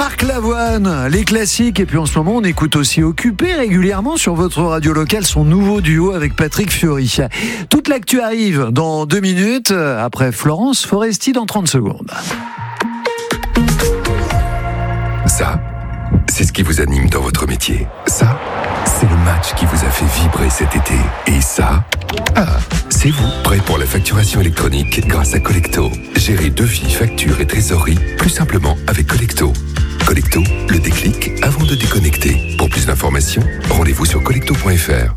Marc Lavoine, les classiques. Et puis en ce moment, on écoute aussi Occupé régulièrement sur votre radio locale son nouveau duo avec Patrick Fiori. Toute l'actu arrive dans 2 minutes, après Florence Foresti dans 30 secondes. Ça, c'est ce qui vous anime dans votre métier. Ça, c'est le match qui vous a fait vibrer cet été. Et ça, c'est vous, prêt pour la facturation électronique grâce à Collecto. Gérez devis, factures et trésorerie plus simplement avec Collecto. Collecto, le déclic avant de déconnecter. Pour plus d'informations, rendez-vous sur collecto.fr.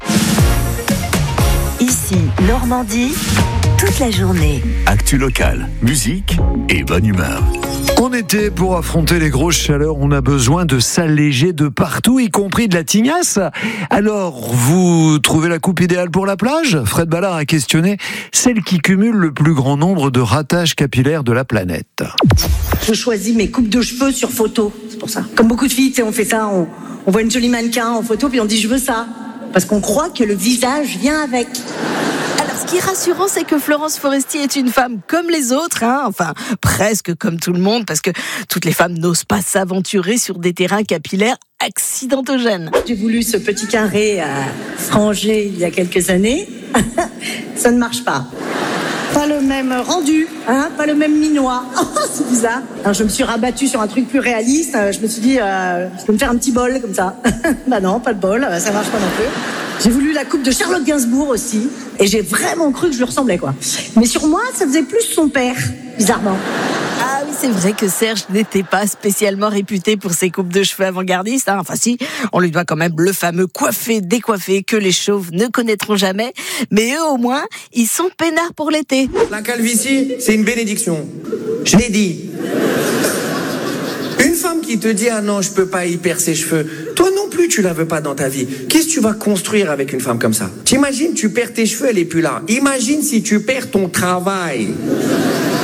Ici, Normandie, toute la journée. Actu locale, musique et bonne humeur. En été, pour affronter les grosses chaleurs, on a besoin de s'alléger de partout, y compris de la tignasse. Alors, vous trouvez la coupe idéale pour la plage ? Fred Ballard a questionné celle qui cumule le plus grand nombre de ratages capillaires de la planète. Je choisis mes coupes de cheveux sur photo, c'est pour ça. Comme beaucoup de filles, on fait ça, on voit une jolie mannequin en photo, puis on dit je veux ça. Parce qu'on croit que le visage vient avec. Alors, ce qui est rassurant, c'est que Florence Foresti est une femme comme les autres, enfin, presque comme tout le monde, parce que toutes les femmes n'osent pas s'aventurer sur des terrains capillaires accidentogènes. J'ai voulu ce petit carré frangé il y a quelques années. Ça ne marche pas. Pas le même rendu, pas le même minois. C'est bizarre. Alors je me suis rabattue sur un truc plus réaliste. Je me suis dit, je peux me faire un petit bol comme ça. Bah non, pas de bol, ça marche pas non plus. J'ai voulu la coupe de Charlotte Gainsbourg aussi. Et j'ai vraiment cru que je lui ressemblais, quoi. Mais sur moi, ça faisait plus son père, bizarrement. Ah oui, c'est vrai que Serge n'était pas spécialement réputé pour ses coupes de cheveux avant-gardistes. Enfin si, on lui doit quand même le fameux coiffé-décoiffé que les chauves ne connaîtront jamais. Mais eux, au moins, ils sont peinards pour l'été. La calvitie, c'est une bénédiction. Je l'ai dit. Une femme qui te dit « Ah non, je peux pas y perdre ses cheveux », toi non plus, tu la veux pas dans ta vie. Qu'est-ce que tu vas construire avec une femme comme ça ? T'imagines, tu perds tes cheveux, elle est plus là. Imagine si tu perds ton travail.